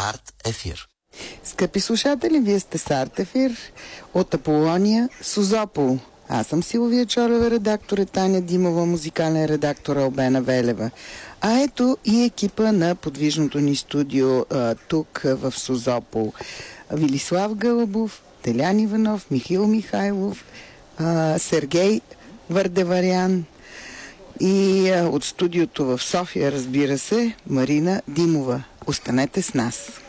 Арт Ефир. Скъпи слушатели, вие сте с Арт Ефир от Аполония, Созопол. Аз съм Силвия Чолева, редактор е Таня Димова, музикален редактор Албена Велева. А ето и екипа на подвижното ни студио тук в Созопол. Велислав Гълъбов, Делян Иванов, Михаил Михайлов, Сергей Вардеварян и от студиото в София, разбира се, Марина Димова. Останете с нас.